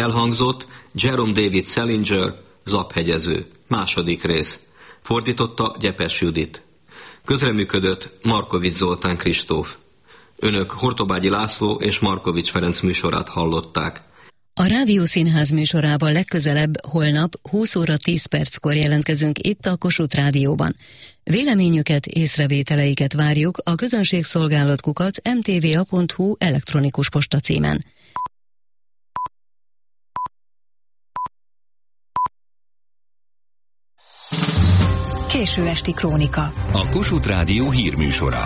Elhangzott Jerome David Salinger, Zaphegyező, második rész. Fordította Gyepes Judit. Közreműködött Markovics Zoltán Kristóf. Önök Hortobágyi László és Markovics Ferenc műsorát hallották. A Rádiószínház műsorával legközelebb holnap 20 óra 10 perckor jelentkezünk itt a Kossuth Rádióban. Véleményüket, észrevételeiket várjuk a közönségszolgálat@mtva.hu elektronikus postacímen. Késő esti krónika. A Kossuth Rádió hírműsora.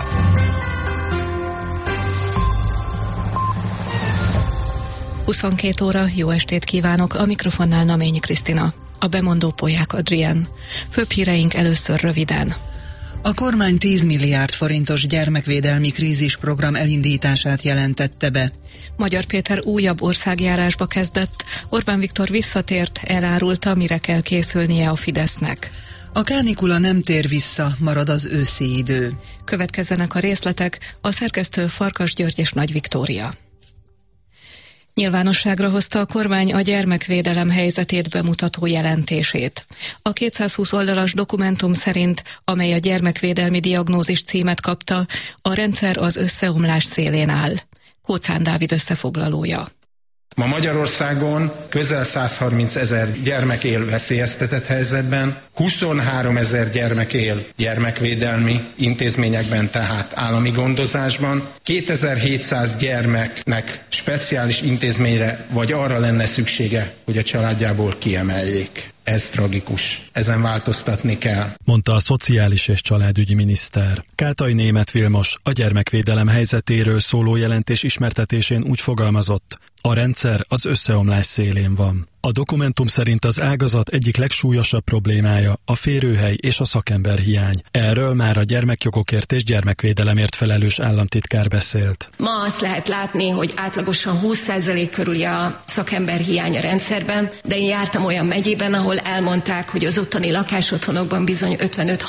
Huszonkettő óra, jó estét kívánok, a mikrofonnál Naményi Krisztina. A bemondó Polyák Adrien. Főbb híreink először röviden. A kormány 10 milliárd forintos gyermekvédelmi krízisprogram elindítását jelentette be. Magyar Péter újabb országjárásba kezdett, Orbán Viktor visszatért, elárulta, mire kell készülnie a Fidesznek. A kánikula nem tér vissza, marad az őszi idő. Következzenek a részletek, a szerkesztő Farkas György és Nagy Viktória. Nyilvánosságra hozta a kormány a gyermekvédelem helyzetét bemutató jelentését. A 220 oldalas dokumentum szerint, amely a gyermekvédelmi diagnózis címet kapta, a rendszer az összeomlás szélén áll. Kóczán Dávid összefoglalója. Ma Magyarországon közel 130 000 gyermek él veszélyeztetett helyzetben, 23 000 gyermek él gyermekvédelmi intézményekben, tehát állami gondozásban, 2700 gyermeknek speciális intézményre vagy arra lenne szüksége, hogy a családjából kiemeljék. Ez tragikus. Ezen változtatni kell, mondta a szociális és családügyi miniszter. Kátai Németh Vilmos a gyermekvédelem helyzetéről szóló jelentés ismertetésén úgy fogalmazott: a rendszer az összeomlás szélén van. A dokumentum szerint az ágazat egyik legsúlyosabb problémája a férőhely és a szakemberhiány. Erről már a gyermekjogokért és gyermekvédelemért felelős államtitkár beszélt. Ma azt lehet látni, hogy átlagosan 20% körüli a szakemberhiány a rendszerben, de én jártam olyan megyében, ahol elmondták, hogy az ottani lakásotthonokban bizony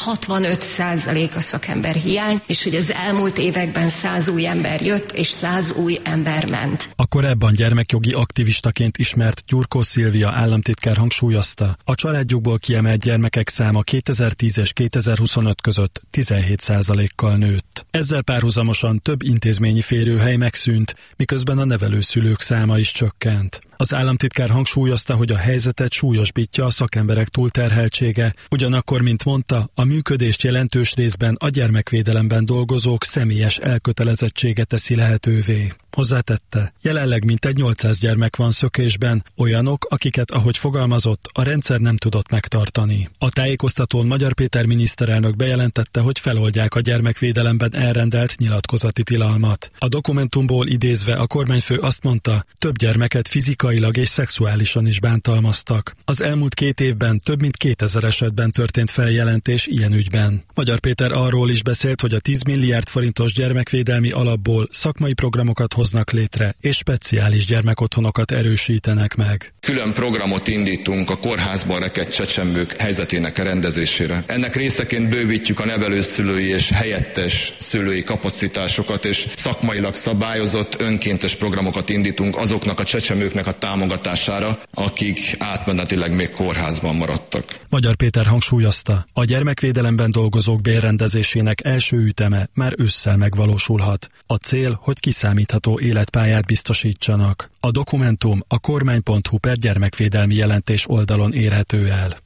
55-65% a szakemberhiány, és hogy az elmúlt években 100 új ember jött, és 100 új ember ment. A korábban gyermekjogi aktivistaként ismert Gyurkó Szilvia államtitkár hangsúlyozta, a családjukból kiemelt gyermekek száma 2010 és 2025 között 17%-kal nőtt. Ezzel párhuzamosan több intézményi férőhely megszűnt, miközben a nevelőszülők száma is csökkent. Az államtitkár hangsúlyozta, hogy a helyzetet súlyosbítja a szakemberek túlterheltsége, ugyanakkor, mint mondta, a működést jelentős részben a gyermekvédelemben dolgozók személyes elkötelezettsége teszi lehetővé. Hozzátette, jelenleg mintegy 800 gyermek van szökésben, olyanok, akiket, ahogy fogalmazott, a rendszer nem tudott megtartani. A tájékoztatón Magyar Péter miniszterelnök bejelentette, hogy feloldják a gyermekvédelemben elrendelt nyilatkozati tilalmat. A dokumentumból idézve a kormányfő azt mondta, több gyermeket fizikailag és szexuálisan is bántalmaztak. Az elmúlt 2 évben több mint 2000 esetben történt feljelentés ilyen ügyben. Magyar Péter arról is beszélt, hogy a 10 milliárd forintos gyermekvédelmi alapból szakmai programokat hoznak létre, és speciális gyermekotthonokat erősítenek meg. Külön programot indítunk a kórházban rekedt csecsemők helyzetének rendezésére. Ennek részeként bővítjük a nevelőszülői és helyettes szülői kapacitásokat, és szakmailag szabályozott önkéntes programokat indítunk azoknak a csecsemőknek a támogatására, akik átmenetileg még kórházban maradtak. Magyar Péter hangsúlyozta, a gyermekvédelemben dolgozók bérrendezésének első üteme már ősszel megvalósulhat. A cél, hogy kiszámítható életpályát biztosítsanak. A dokumentum a kormány.hu/gyermekvédelmi jelentés oldalon érhető el.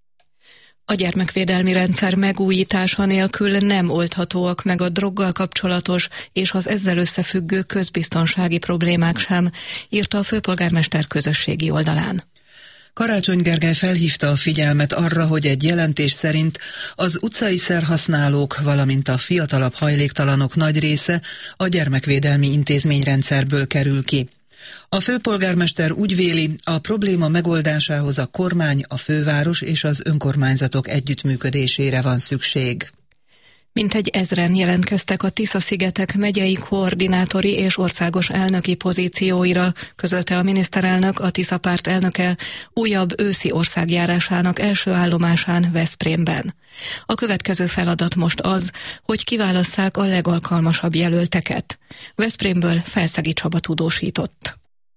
A gyermekvédelmi rendszer megújítása nélkül nem oldhatóak meg a droggal kapcsolatos és az ezzel összefüggő közbiztonsági problémák sem, írta a főpolgármester közösségi oldalán. Karácsony Gergely felhívta a figyelmet arra, hogy egy jelentés szerint az utcai szerhasználók, valamint a fiatalabb hajléktalanok nagy része a gyermekvédelmi intézményrendszerből kerül ki. A főpolgármester úgy véli, a probléma megoldásához a kormány, a főváros és az önkormányzatok együttműködésére van szükség. Mintegy 1000-en jelentkeztek a Tisza-szigetek megyei koordinátori és országos elnöki pozícióira, közölte a miniszterelnök, a Tisza párt elnöke újabb őszi országjárásának első állomásán Veszprémben. A következő feladat most az, hogy kiválasszák a legalkalmasabb jelölteket. Veszprémből Felszegi Csaba tudósított.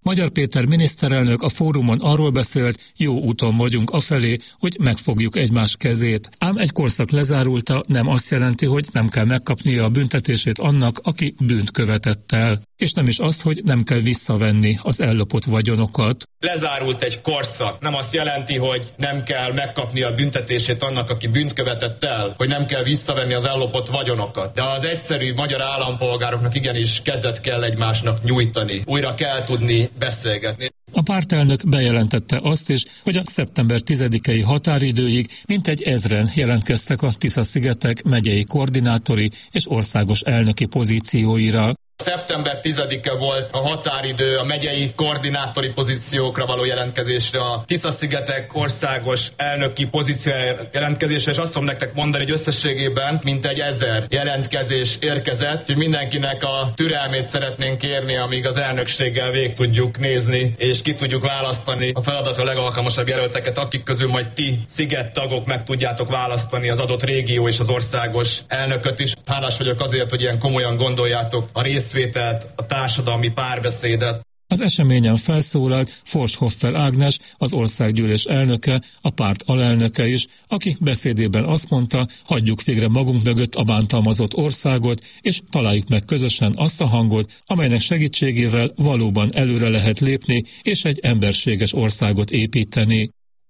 Magyar Péter miniszterelnök a fórumon arról beszélt, jó úton vagyunk afelé, hogy megfogjuk egymás kezét. Ám egy korszak lezárulta nem azt jelenti, hogy nem kell megkapnia a büntetését annak, aki bűnt követett el. És nem is azt, hogy nem kell visszavenni az ellopott vagyonokat. Lezárult egy korszak. Nem azt jelenti, hogy nem kell megkapni a büntetését annak, aki bűnt követett el, hogy nem kell visszavenni az ellopott vagyonokat. De az egyszerű magyar állampolgároknak igenis kezet kell egymásnak nyújtani. Újra kell tudni beszélgetni. A pártelnök bejelentette azt is, hogy a szeptember 10-i határidőig mintegy 1000-en jelentkeztek a Tisza-szigetek megyei koordinátori és országos elnöki pozícióira. Szeptember 10-e volt a határidő a megyei koordinátori pozíciókra való jelentkezésre, a Tisza-szigetek országos elnöki pozíciójára jelentkezésre, és azt tudom nektek mondani, hogy összességében mintegy 1000 jelentkezés érkezett, hogy mindenkinek a türelmét szeretnénk kérni, amíg az elnökséggel végig tudjuk nézni, és ki tudjuk választani a feladatra legalkalmasabb jelölteket, akik közül majd ti szigettagok meg tudjátok választani az adott régió és az országos elnököt is. Hálás vagyok azért, hogy ilyen komolyan gondoljátok a részvételt, a társadalmi párbeszédet. Az eseményen felszólalt Forshoffer Ágnes, az országgyűlés elnöke, a párt alelnöke is, aki beszédében azt mondta, hagyjuk végre magunk mögött a bántalmazott országot, és találjuk meg közösen azt a hangot, amelynek segítségével valóban előre lehet lépni, és egy emberséges országot építeni.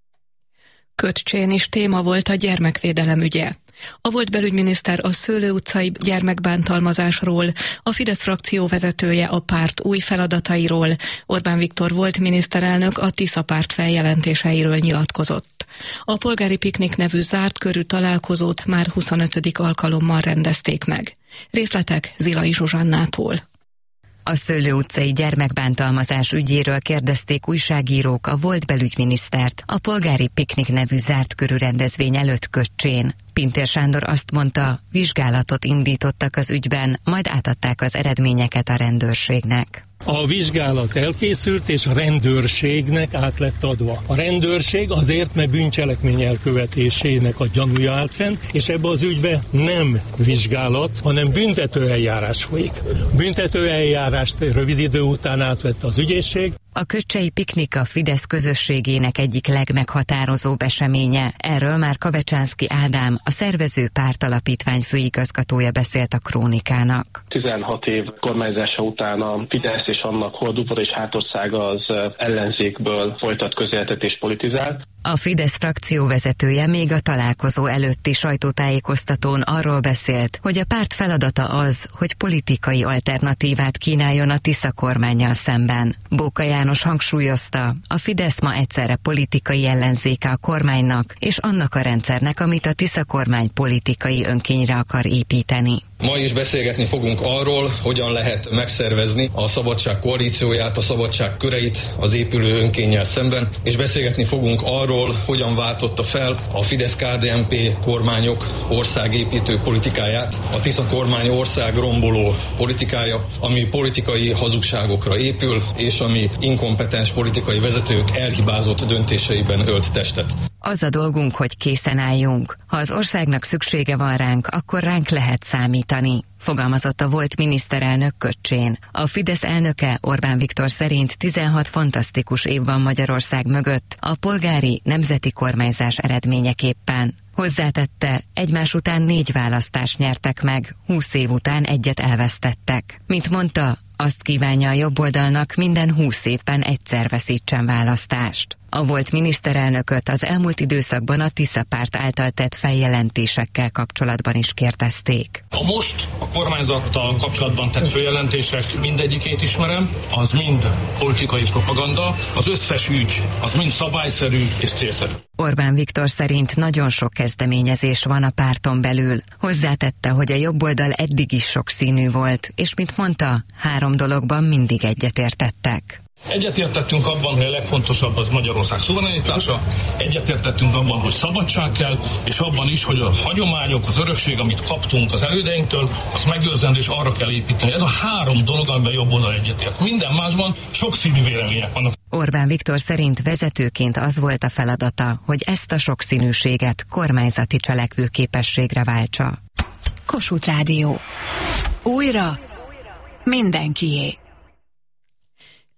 Kötcsén is téma volt a gyermekvédelem ügye. A volt belügyminiszter a Szőlő utcai gyermekbántalmazásról, a Fidesz frakció vezetője a párt új feladatairól, Orbán Viktor volt miniszterelnök a Tisza párt feljelentéseiről nyilatkozott. A Polgári Piknik nevű zárt körű találkozót már 25. alkalommal rendezték meg. Részletek Zilai Zsuzsannától. A Szőlő utcai gyermekbántalmazás ügyéről kérdezték újságírók a volt belügyminisztert a Polgári Piknik nevű zárt körű rendezvény előtt Kötcsén. Pintér Sándor azt mondta, vizsgálatot indítottak az ügyben, majd átadták az eredményeket a rendőrségnek. A vizsgálat elkészült, és a rendőrségnek át lett adva. A rendőrség azért, mert bűncselekmény elkövetésének a gyanúja állt fenn, és ebbe az ügybe nem vizsgálat, hanem büntetőeljárás folyik. Büntetőeljárást rövid idő után átvette az ügyészség. A kötcsei piknik a Fidesz közösségének egyik legmeghatározóbb eseménye. Erről már Kavecsánszky Ádám, a szervező pártalapítvány főigazgatója beszélt a Krónikának. 16 év kormányzása után a Fidesz és annak holdudvara és hátországa az ellenzékből folytat közéletet és politizál. A Fidesz frakció vezetője még a találkozó előtti sajtótájékoztatón arról beszélt, hogy a párt feladata az, hogy politikai alternatívát kínáljon a Tisza kormánnyal szemben. Bóka János hangsúlyozta, a Fidesz ma egyszerre politikai ellenzéke a kormánynak és annak a rendszernek, amit a Tisza kormány politikai önkényre akar építeni. Ma is beszélgetni fogunk arról, hogyan lehet megszervezni a Szabadság koalícióját, a Szabadság köreit az épülő önkénnyel szemben, és beszélgetni fogunk arról, hogyan váltotta fel a Fidesz-KDNP kormányok országépítő politikáját, a Tisza kormány ország romboló politikája, ami politikai hazugságokra épül, és ami inkompetens politikai vezetők elhibázott döntéseiben ölt testet. Az a dolgunk, hogy készen álljunk. Ha az országnak szüksége van ránk, akkor ránk lehet számítani, fogalmazott a volt miniszterelnök Kötcsén. A Fidesz elnöke Orbán Viktor szerint 16 fantasztikus év van Magyarország mögött a polgári nemzeti kormányzás eredményeképpen. Hozzátette, egymás után 4 választást nyertek meg, 20 év után egyet elvesztettek. Mint mondta, azt kívánja a jobboldalnak, minden 20 évben egyszer veszítsen választást. A volt miniszterelnököt az elmúlt időszakban a Tisza párt által tett feljelentésekkel kapcsolatban is kérdezték. A most a kormányzattal kapcsolatban tett feljelentések mindegyikét ismerem, az mind politikai propaganda, az összes ügy, az mind szabályszerű és célszerű. Orbán Viktor szerint nagyon sok kezdeményezés van a párton belül. Hozzátette, hogy a jobboldal eddig is sokszínű volt, és mint mondta, 3 dologban mindig egyetértettek. Egyetértettünk abban, hogy a legfontosabb az Magyarország szuverenitása, egyetértettünk abban, hogy szabadság kell, és abban is, hogy a hagyományok, az örökség, amit kaptunk az elődeinktől, az megőrzendő, és arra kell építeni. Ez a 3 dolog, amiben jobb oldal egyetért. Minden másban sokszínű vélemények vannak. Orbán Viktor szerint vezetőként az volt a feladata, hogy ezt a sokszínűséget kormányzati cselekvőképességre váltsa. Kossuth Rádió. Újra mindenkié.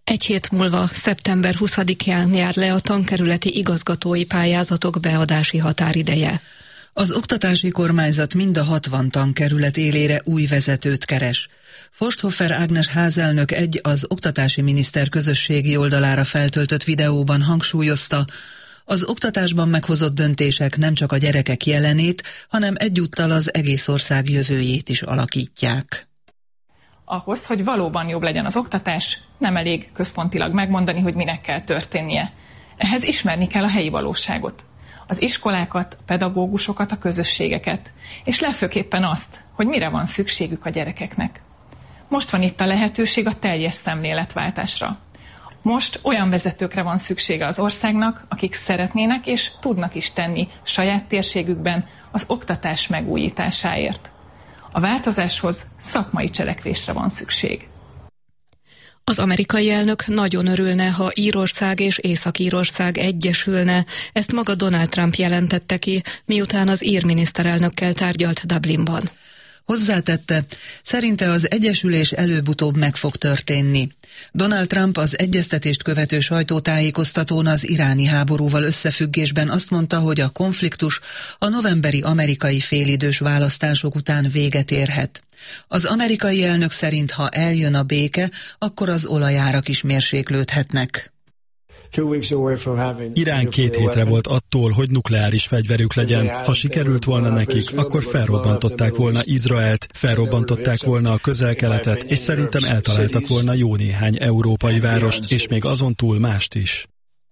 Egy hét múlva, szeptember 20-án jár le a tankerületi igazgatói pályázatok beadási határideje. Az oktatási kormányzat mind a 60 tankerület élére új vezetőt keres. Forsthoffer Ágnes házelnök az oktatási miniszter közösségi oldalára feltöltött videóban hangsúlyozta, az oktatásban meghozott döntések nem csak a gyerekek jelenét, hanem egyúttal az egész ország jövőjét is alakítják. Ahhoz, hogy valóban jobb legyen az oktatás, nem elég központilag megmondani, hogy minek kell történnie. Ehhez ismerni kell a helyi valóságot. Az iskolákat, a pedagógusokat, a közösségeket, és legfőképpen azt, hogy mire van szükségük a gyerekeknek. Most van itt a lehetőség a teljes szemléletváltásra. Most olyan vezetőkre van szüksége az országnak, akik szeretnének és tudnak is tenni saját térségükben az oktatás megújításáért. A változáshoz szakmai cselekvésre van szükség. Az amerikai elnök nagyon örülne, ha Írország és Észak-Írország egyesülne. Ezt maga Donald Trump jelentette ki, miután az ír miniszterelnökkel tárgyalt Dublinban. Hozzátette, szerinte az egyesülés előbb-utóbb meg fog történni. Donald Trump az egyeztetést követő sajtótájékoztatón az iráni háborúval összefüggésben azt mondta, hogy a konfliktus a novemberi amerikai félidős választások után véget érhet. Az amerikai elnök szerint, ha eljön a béke, akkor az olajárak is mérséklődhetnek. Irán 2 hétre volt attól, hogy nukleáris fegyverük legyen. Ha sikerült volna nekik, akkor felrobbantották volna Izraelt, felrobbantották volna a Közel-Keletet, és szerintem eltaláltak volna jó néhány európai várost, és még azon túl mást is.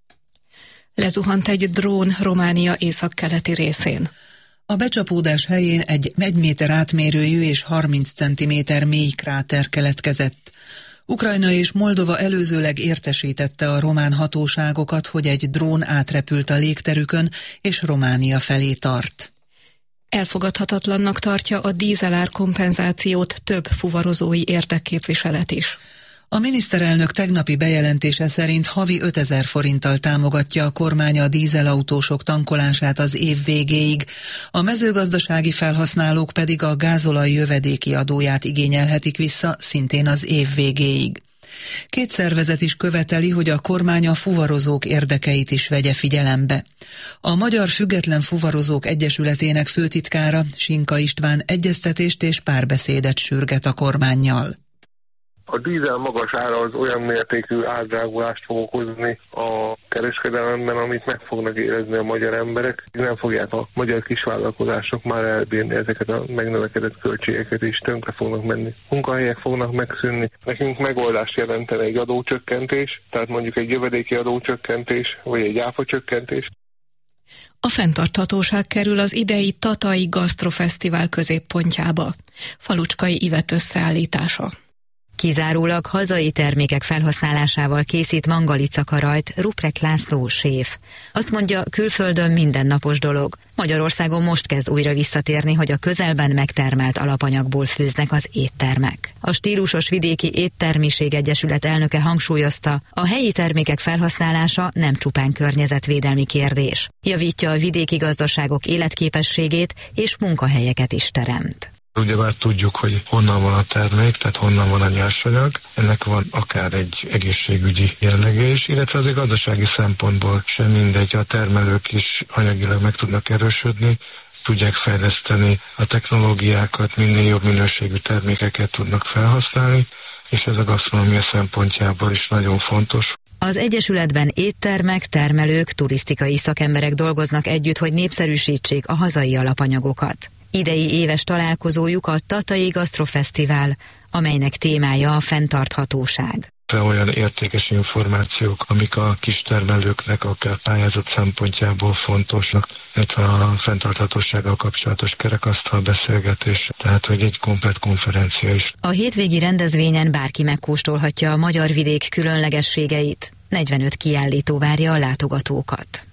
Lezuhant egy drón Románia északkeleti részén. A becsapódás helyén egy 1 méter átmérőjű és 30 cm mély kráter keletkezett. Ukrajna és Moldova előzőleg értesítette a román hatóságokat, hogy egy drón átrepült a légterükön, és Románia felé tart. Elfogadhatatlannak tartja a dízelár kompenzációt több fuvarozói érdekképviselet is. A miniszterelnök tegnapi bejelentése szerint havi 5000 forinttal támogatja a kormány a dízelautósok tankolását az év végéig, a mezőgazdasági felhasználók pedig a gázolaj jövedéki adóját igényelhetik vissza szintén az év végéig. 2 szervezet is követeli, hogy a kormány a fuvarozók érdekeit is vegye figyelembe. A Magyar Független Fuvarozók Egyesületének főtitkára, Sinka István egyeztetést és párbeszédet sürget a kormánnyal. A dízel magas ára az olyan mértékű átdrágulást fog okozni a kereskedelemben, amit meg fognak érezni a magyar emberek. Nem fogják a magyar kisvállalkozások már elbírni ezeket a megnövekedett költségeket, és tönkre fognak menni. Munkahelyek fognak megszűnni. Nekünk megoldást jelentene egy adócsökkentés, tehát mondjuk egy jövedéki adócsökkentés, vagy egy áfacsökkentés. A fenntarthatóság kerül az idei Tatai Gasztrofesztivál középpontjába. Falucskai Ivet összeállítása. Kizárólag hazai termékek felhasználásával készít mangalicakarajt Ruprecht László séf. Azt mondja, külföldön mindennapos dolog. Magyarországon most kezd újra visszatérni, hogy a közelben megtermelt alapanyagból főznek az éttermek. A Stílusos Vidéki Éttermiség Egyesület elnöke hangsúlyozta, a helyi termékek felhasználása nem csupán környezetvédelmi kérdés. Javítja a vidéki gazdaságok életképességét és munkahelyeket is teremt. Ugyebár tudjuk, hogy honnan van a termék, tehát honnan van a nyersanyag. Ennek van akár egy egészségügyi jellege is, illetve azért gazdasági szempontból sem mindegy. A termelők is anyagilag meg tudnak erősödni, tudják fejleszteni a technológiákat, minél jobb minőségű termékeket tudnak felhasználni, és ez a gasztronómia szempontjából is nagyon fontos. Az Egyesületben éttermek, termelők, turisztikai szakemberek dolgoznak együtt, hogy népszerűsítsék a hazai alapanyagokat. Idei éves találkozójuk a Tatai Gasztrofesztivál, amelynek témája a fenntarthatóság. Olyan értékes információk, amik a kistermelőknek akár pályázat szempontjából fontosnak, illetve a fenntarthatósággal kapcsolatos kerekasztal beszélgetés, tehát hogy egy komplett konferencia is. A hétvégi rendezvényen bárki megkóstolhatja a magyar vidék különlegességeit. 45 kiállító várja a látogatókat.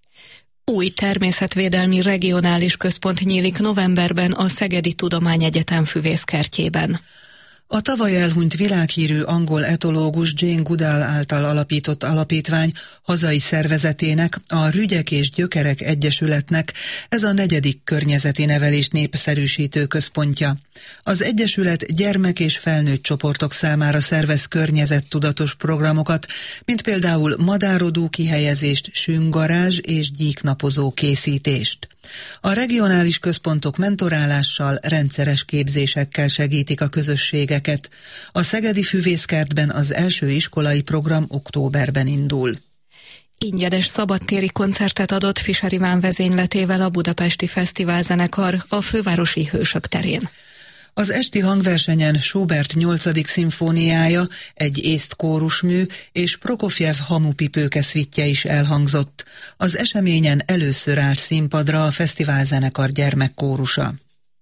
Új természetvédelmi regionális központ nyílik novemberben a Szegedi Tudományegyetem füvészkertjében. A tavaly elhunyt világhírű angol etológus Jane Goodall által alapított alapítvány hazai szervezetének, a Rügyek és Gyökerek Egyesületnek ez a 4. környezeti nevelést népszerűsítő központja. Az Egyesület gyermek és felnőtt csoportok számára szervez környezettudatos programokat, mint például madárodó kihelyezést, süngarázs és gyíknapozó készítést. A regionális központok mentorálással, rendszeres képzésekkel segítik a közösségeket. A szegedi füvészkertben az első iskolai program októberben indul. Ingyenes szabadtéri koncertet adott Fischer Iván vezényletével a Budapesti Fesztiválzenekar a Fővárosi Hősök terén. Az esti hangversenyen Schubert 8. szimfóniája, egy észt kórusmű és Prokofjev hamupipőke szvittje is elhangzott. Az eseményen először állt színpadra a fesztiválzenekar gyermekkórusa.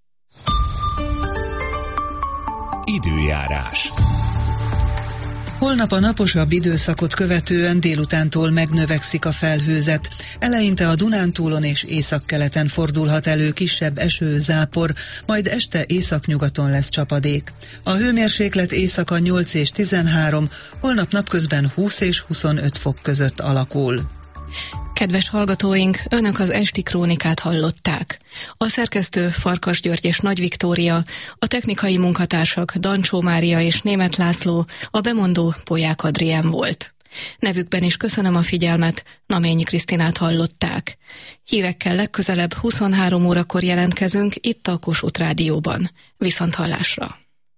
Időjárás. Holnap a naposabb időszakot követően délutántól megnövekszik a felhőzet. Eleinte a Dunántúlon és északkeleten fordulhat elő kisebb eső, zápor, majd este északnyugaton lesz csapadék. A hőmérséklet éjszaka 8 és 13, holnap napközben 20 és 25 fok között alakul. Kedves hallgatóink, önök az esti krónikát hallották. A szerkesztő Farkas György és Nagy Viktória, a technikai munkatársak Dancsó Mária és Németh László, a bemondó Polyák Adrián volt. Nevükben is köszönöm a figyelmet, Naményi Krisztinát hallották. Hírekkel legközelebb 23 órakor jelentkezünk itt a Kossuth Rádióban. Viszonthallásra!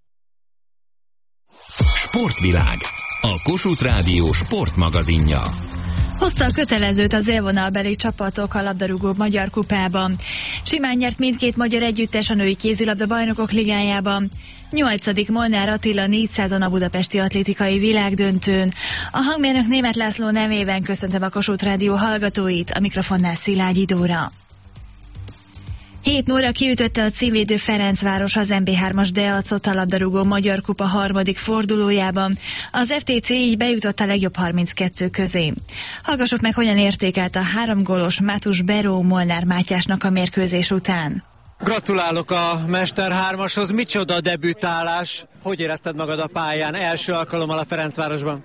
Sportvilág, a Kossuth Rádió sportmagazinja. Hozta a kötelezőt az élvonalbeli csapatok a labdarúgó magyar kupában. Simán nyert mindkét magyar együttes a női kézilabda bajnokok ligájában. 8. Molnár Attila 400-on a budapesti atlétikai világdöntőn. A hangmérnök Németh László nevében köszöntöm a Kossuth Rádió hallgatóit, a mikrofonnál Szilágyi Dóra. 7-0-ra kiütötte a címvédő Ferencváros az MB3-as Deacot a labdarúgó Magyar Kupa 3. fordulójában. Az FTC így bejutott a legjobb 32 közé. Hallgassuk meg, hogyan értékelt a 3 gólos Mátus Beró Molnár Mátyásnak a mérkőzés után. Gratulálok a Mester 3-ashoz, micsoda debütálás! Hogy érezted magad a pályán első alkalommal a Ferencvárosban?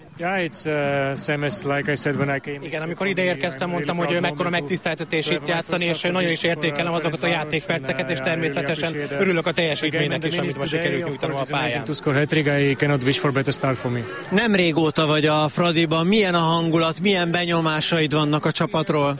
Igen, amikor ide érkeztem, mondtam, hogy mekkora megtiszteltetés itt játszani, és nagyon is értékelem azokat a játékperceket, és természetesen örülök a teljesítménynek is, amit ma sikerült nyújtanom a pályán. Nem régóta vagy a Fradiban, milyen a hangulat, milyen benyomásaid vannak a csapatról?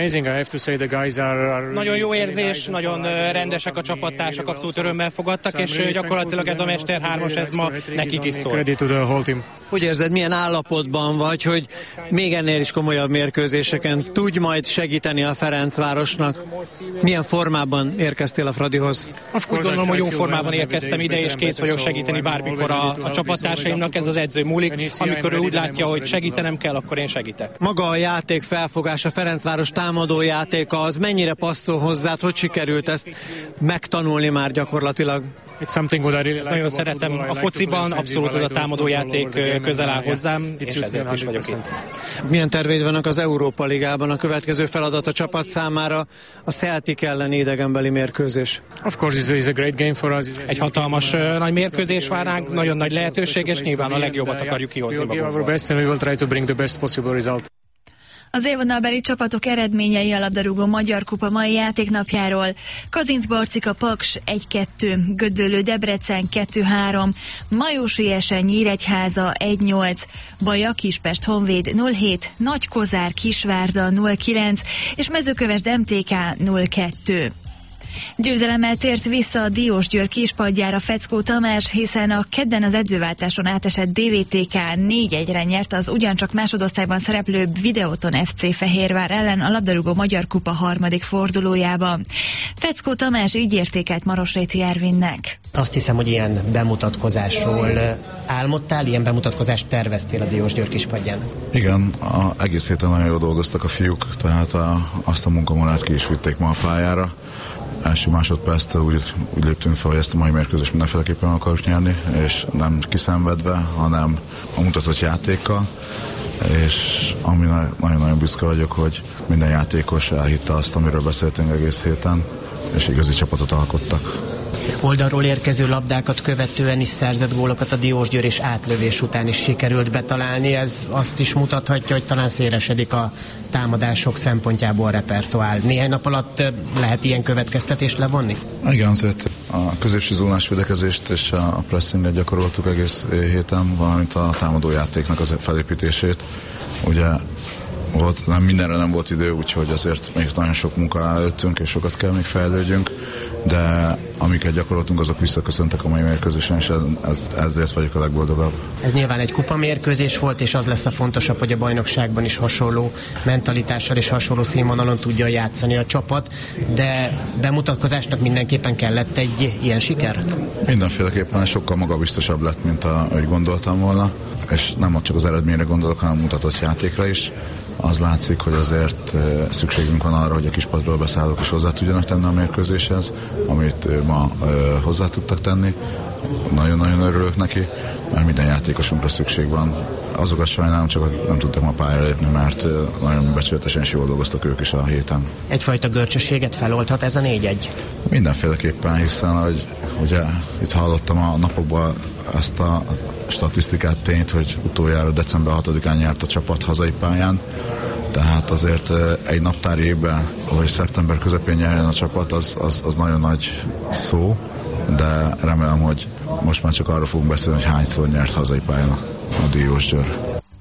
Nagyon jó érzés, nagyon rendesek a csapattársak, abszolút örömmel fogadtak, és gyakorlatilag ez a Mester 3-as, ez ma nekik is szól. Hogy érzed, milyen állapotban vagy, hogy még ennél is komolyabb mérkőzéseken tudj majd segíteni a Ferencvárosnak? Milyen formában érkeztél a Fradihoz? Úgy gondolom, hogy jó formában érkeztem ide, és kész vagyok segíteni bármikor a csapattársaimnak, ez az edző múlik. Amikor ő úgy látja, hogy segítenem kell, akkor én segítek. Maga a játék felfogás, a Ferencváros támadó játéka, az mennyire passzol hozzád, hogy sikerült ezt megtanulni már gyakorlatilag? Ezt nagyon szeretem a fociban, abszolút ez a támadójáték közel áll hozzám, és ezért is vagyok itt. Milyen terveid vannak az Európa Ligában? A következő feladat a csapat számára a Celtic elleni idegenbeli mérkőzés. Egy hatalmas nagy mérkőzés vár ránk, nagyon nagy lehetőség, és nyilván a legjobbat akarjuk kihozni magunkból. Az élvonalbeli csapatok eredményei a labdarúgó Magyar Kupa mai játéknapjáról. Kazincbarcika Paks 1-2, Gödöllő Debrecen 2-3, Majósi Esen Nyíregyháza 1-8, Baja Kispest Honvéd 0-7, Nagykozár Kisvárda 0-9 és Mezőkövesd MTK 0-2. Győzelemmel tért vissza a Diósgyőr kispadjára Feckó Tamás, hiszen a kedden az edzőváltáson átesett DVTK 4-1-re nyert az ugyancsak másodosztályban szereplő Videoton FC Fehérvár ellen a labdarúgó Magyar Kupa 3. fordulójában. Feckó Tamás így értékelt Marosréti Ervinnek. Azt hiszem, hogy ilyen bemutatkozásról álmodtál, ilyen bemutatkozást terveztél a Diósgyőr kispadján? Igen, egész héten nagyon jól dolgoztak a fiúk, tehát azt a munkamorát ki is vitték ma a pályára. Első másodperctől úgy léptünk fel, hogy ezt a mai mérkőzést mindenféleképpen akarjuk nyerni, és nem kiszenvedve, hanem a mutatott játékkal, és ami nagyon-nagyon büszke vagyok, hogy minden játékos elhitte azt, amiről beszéltünk egész héten, és igazi csapatot alkottak. Oldalról érkező labdákat követően is szerzett gólokat a Diósgyőr, és átlövés után is sikerült betalálni. Ez azt is mutathatja, hogy talán szélesedik a támadások szempontjából a repertoár. Néhány nap alatt lehet ilyen következtetést levonni? Igen, azért a középső zónás védekezést és a pressinget gyakoroltuk egész héten, valamint a támadójátéknak az felépítését. Ugye mindenre nem volt idő, úgyhogy azért még nagyon sok munka előttünk, és sokat kell még fejlődjünk, de amiket gyakoroltunk, azok visszaköszöntek a mai mérkőzésen, és ezért vagyok a legboldogabb. Ez nyilván egy kupamérkőzés volt, és az lesz a fontosabb, hogy a bajnokságban is hasonló mentalitással és hasonló színvonalon tudja játszani a csapat, de bemutatkozásnak mindenképpen kellett egy ilyen siker? Mindenféleképpen sokkal magabiztosabb lett, mint ahogy gondoltam volna, és nem csak az eredményre gondolok, hanem mutatott játékra is. Az látszik, hogy azért szükségünk van arra, hogy a kispadról beszállók is hozzá tudjanak tenni a mérkőzéshez, amit ma hozzá tudtak tenni. Nagyon-nagyon örülök neki, mert minden játékosunkra szükség van. Azokat sajnálom, csak akik nem tudtak ma pályára lépni, mert nagyon becsületesen és jól dolgoztak ők is a héten. Egyfajta görcsösséget feloldhat ez a 4-1? Mindenféleképpen, hiszen hogy ugye itt hallottam a napokban ezt a statisztikát, tényt, hogy utoljára december 6-án nyert a csapat hazai pályán, tehát azért egy naptári évben, hogy szeptember közepén nyerjen a csapat, az nagyon nagy szó, de remélem, hogy most már csak arról fogunk beszélni, hogy hányszor nyert hazai pályán a Diósgyőr.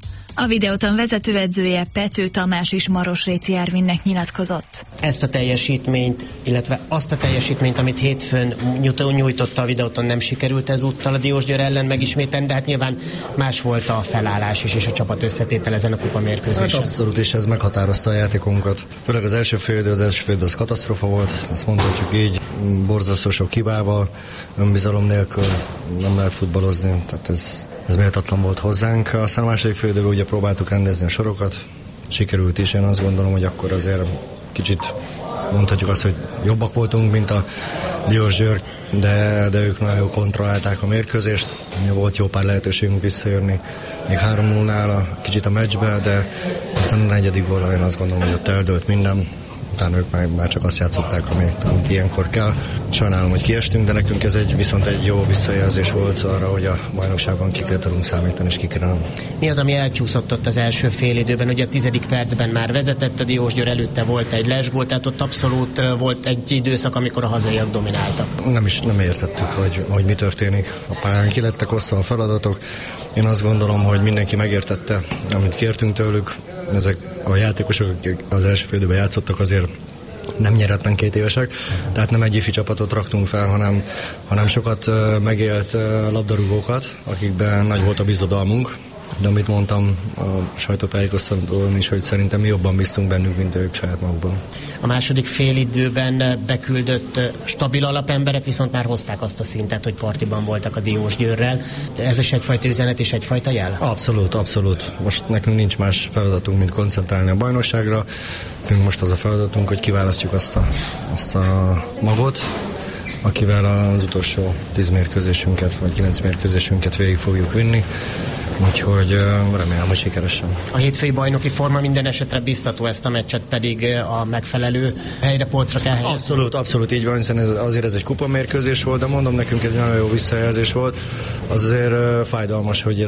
A videóton vezetőedzője Pető Tamás is Marosréti Ervinnek nyilatkozott. Ezt a teljesítményt, illetve azt a teljesítményt, amit hétfőn nyújtotta a videóton, nem sikerült ezúttal a Diósgyőr ellen megismételni, de hát nyilván más volt a felállás is, és a csapat összetétel ezen a kupa mérkőzésen. Hát abszolút, és ez meghatározta a játékunkat. Főleg az első fél idő az katasztrófa volt, azt mondhatjuk így, borzasztó sok hibával, önbizalom nélkül nem lehet futballozni, tehát ez méltatlan volt hozzánk. Aztán a második fél időben ugye próbáltuk rendezni a sorokat, sikerült is, én azt gondolom, hogy akkor azért kicsit mondhatjuk azt, hogy jobbak voltunk, mint a Diósgyőr, de ők nagyon jól kontrollálták a mérkőzést, volt jó pár lehetőségünk visszajönni, még 3-0-nál kicsit a meccsbe, de aztán a negyedik gólra én azt gondolom, hogy ott eldőlt minden, utána ők már csak azt játszották, amit ilyenkor kell. Sajnálom, hogy kiestünk, de nekünk ez viszont egy jó visszajelzés volt arra, hogy a bajnokságban kikre tudunk számítani, és kikre nem. Mi az, ami elcsúszott ott az első fél időben? Ugye a 10. percben már vezetett a Diósgyőr, előtte volt egy lesgól, tehát ott abszolút volt egy időszak, amikor a hazaiak domináltak. Nem értettük, hogy mi történik. A pályán ki lettek osztva a feladatok. Én azt gondolom, hogy mindenki megértette, amit kértünk tőlük. Ezek a játékosok, akik az első fél időben játszottak, azért nem nyeretlen 2 évesek, tehát nem egy ifi csapatot raktunk fel, hanem sokat megélt labdarúgókat, akikben nagy volt a bizodalmunk. De amit mondtam a sajtótájékoztatón is, hogy szerintem mi jobban bíztunk bennünk, mint ők saját magukban. A második félidőben beküldött stabil alapemberek viszont már hozták azt a szintet, hogy partiban voltak a Diósgyőrrel. Ez is egyfajta üzenet és egyfajta jel? Abszolút. Most nekünk nincs más feladatunk, mint koncentrálni a bajnokságra. Nekünk most az a feladatunk, hogy kiválasztjuk azt a magot, akivel az utolsó 10 mérkőzésünket, vagy 9 mérkőzésünket végig fogjuk vinni. Úgyhogy remélem, hogy sikeresen. A hétfői bajnoki forma minden esetre biztató, ezt a meccset pedig a megfelelő helyre, polcra kell helyezni. Abszolút így van, hiszen azért ez egy kupamérkőzés volt, de mondom, nekünk egy nagyon jó visszajelzés volt. Az azért fájdalmas, hogy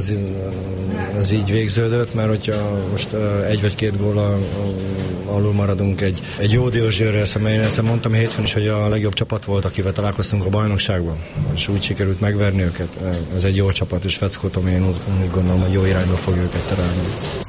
ez így végződött, mert hogyha most 1 vagy 2 gól alul maradunk egy jó Diósgyőrrel szemben, én ezt mondtam hétfőn is, hogy a legjobb csapat volt, akivel találkoztunk a bajnokságban, és úgy sikerült megverni őket. Ez egy jó csapat, és Feckótom, én úgy gondolom, hogy jó irányba fogja őket terelni.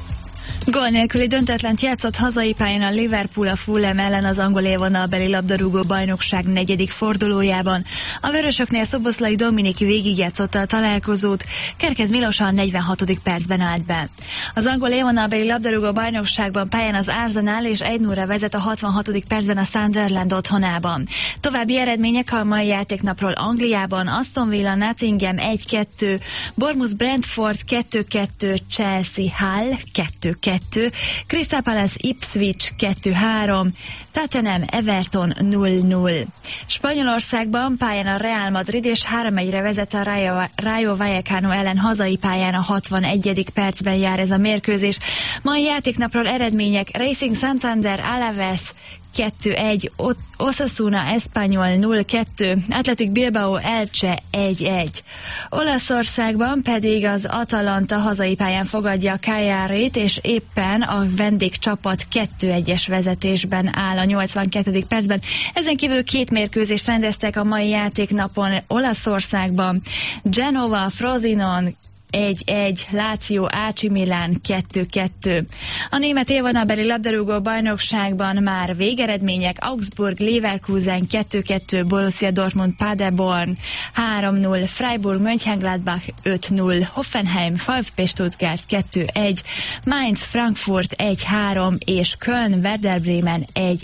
Gól nélküli döntetlent játszott hazai pályán a Liverpool a Fulham ellen az angol élvonalbeli labdarúgó bajnokság 4. fordulójában. A vörösöknél Szoboszlai Dominik végigjátszotta a találkozót, Kerkez Miloš a 46. percben állt be. Az angol élvonalbeli labdarúgó bajnokságban pályán az Arsenal és 1-0-ra vezet a 66. percben a Sunderland otthonában. További eredmények a mai játéknapról Angliában: Aston Villa Nottingham 1-2, Bournemouth Brentford 2-2, Chelsea Hull 2-2, Crystal Palace Ipswich 2-3, Tottenham Everton 0-0. Spanyolországban pályán a Real Madrid és 3-1-re vezet a Rayo Vallecano ellen hazai pályán a 61. percben jár ez a mérkőzés. Mai játéknapról eredmények: Racing Santander Alaves 2-1, Osasuna Espanyol 0-2, Athletic Bilbao Elche 1-1. Olaszországban pedig az Atalanta hazai pályán fogadja a Cagliarit, és éppen a vendégcsapat 2-1-es vezetésben áll a 82. percben. Ezen kívül 2 mérkőzést rendeztek a mai játéknapon Olaszországban. Genova Frosinone 1-1, Lazio AC Milan 2-2. A német élvonalbeli labdarúgó bajnokságban már végeredmények: Augsburg Leverkusen 2-2, Borussia Dortmund Paderborn 3-0, Freiburg Mönchengladbach 5-0, Hoffenheim VfB Stuttgart 2-1, Mainz Frankfurt 1-3 és Köln Werder Bremen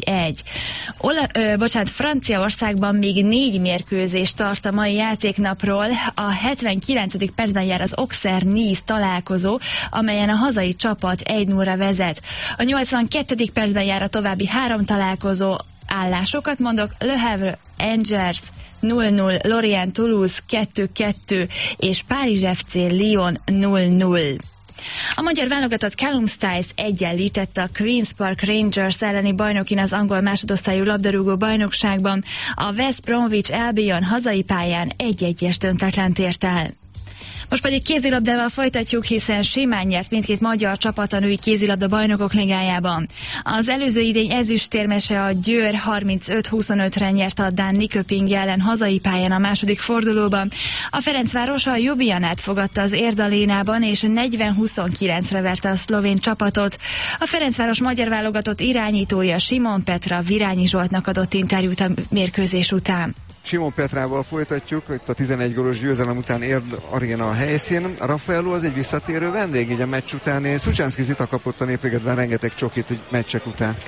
1-1. Franciaországban még 4 mérkőzés tart a mai játéknapról. A 79. percben jár az Auxerre-Nice találkozó, amelyen a hazai csapat 1-0-ra vezet. A 82. percben jár a további 3 találkozó. Állásokat mondok: Le Havre Angers 0-0, Lorient Toulouse 2-2 és Párizs FC Lyon 0-0. A magyar válogatott Callum Stiles egyenlítette a Queen's Park Rangers elleni bajnokin az angol másodosztályú labdarúgó bajnokságban. A West Bromwich Albion hazai pályán 1-1-es döntetlent ért el. Most pedig kézilabdával folytatjuk, hiszen simán nyert mindkét magyar csapat a női kézilabda bajnokok ligájában. Az előző idény ezüstérmese a Győr 35-25-re nyert a dán Nyköping ellen hazai pályán a második fordulóban. A Ferencváros a Ljubljanát fogadta az Érdalénában, és 40-29-re verte a szlovén csapatot. A Ferencváros magyar válogatott irányítója Simon Petra Virányi Zsoltnak adott interjút a mérkőzés után. Simon Petrával folytatjuk, itt a 11 gólos győzelem után Érd Aréna a helyszín. Raffaello az egy visszatérő vendég, így a meccs után. Szucsánszky Zita kapott a Népligedben rengeteg csokit meccsek után.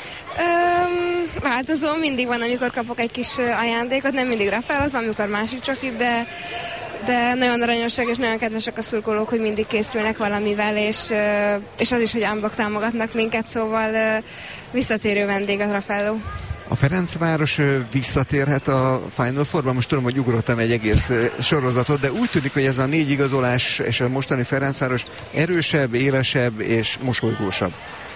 Változó, mindig van, amikor kapok egy kis ajándékot, nem mindig Raffaello, van, amikor másik csokit, de nagyon aranyosak és nagyon kedvesek a szurkolók, hogy mindig készülnek valamivel, és az is, hogy unblock támogatnak minket, szóval visszatérő vendég a Raffaello. A Ferencváros visszatérhet a Final Fourba? Most tudom, hogy ugrottam egy egész sorozatot, de úgy tűnik, hogy ez a 4 igazolás és a mostani Ferencváros erősebb, élesebb és mosolygósabb.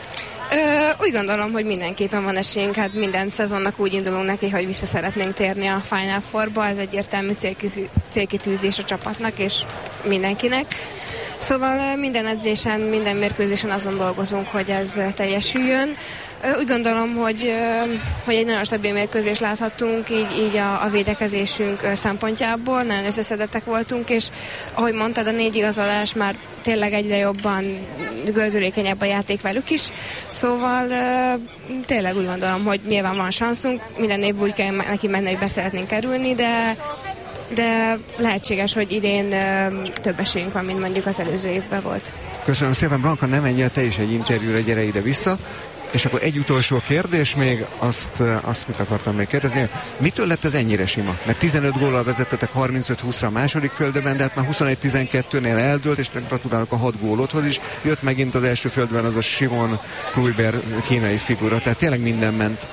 Úgy gondolom, hogy mindenképpen van esélyünk, hát minden szezonnak úgy indulunk neki, hogy vissza szeretnénk térni a Final Fourba, ez egyértelmű célkitűzés a csapatnak és mindenkinek. Szóval minden edzésen, minden mérkőzésen azon dolgozunk, hogy ez teljesüljön. Úgy gondolom, hogy egy nagyon stabil mérkőzést láthattunk, így a védekezésünk szempontjából, nagyon összeszedettek voltunk, és ahogy mondtad, a 4 igazolás már tényleg egyre jobban gördülékenyebb a játék velük is, szóval tényleg úgy gondolom, hogy nyilván van szanszunk, minden évben úgy kell neki menni, hogy be szeretnénk kerülni, de lehetséges, hogy idén több esélyünk van, mint mondjuk az előző évben volt. Köszönöm szépen, Blanka, nem menjél te is egy interjúra, gyere ide-vissza. És akkor egy utolsó kérdés még, azt mit akartam még kérdezni, mitől lett ez ennyire sima? Mert 15 góllal vezettetek 35-20-ra a második földben, de hát már 21-12-nél eldőlt, és gratulálok a 6 gólodhoz is. Jött megint az első földben az a Simon Kluiber kínai figura, tehát tényleg minden ment.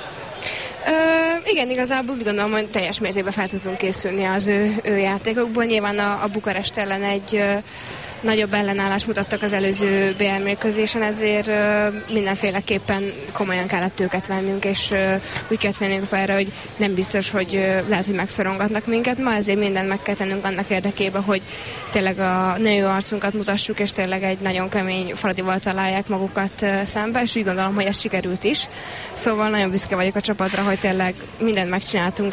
Igen, igazából úgy gondolom, hogy teljes mértékben fel tudunk készülni az ő játékokból. Nyilván a Bukarest ellen egy nagyobb ellenállást mutattak az előző BL mérkőzésen, ezért mindenféleképpen komolyan kellett őket vennünk, és úgy kellett vennünk erre, hogy nem biztos, hogy lehet, hogy megszorongatnak minket. Ma ezért mindent meg kell tennünk annak érdekében, hogy tényleg a női arcunkat mutassuk, és tényleg egy nagyon kemény Fradival találják magukat szembe, és úgy gondolom, hogy ez sikerült is. Szóval nagyon büszke vagyok a csapatra, hogy tényleg mindent megcsináltunk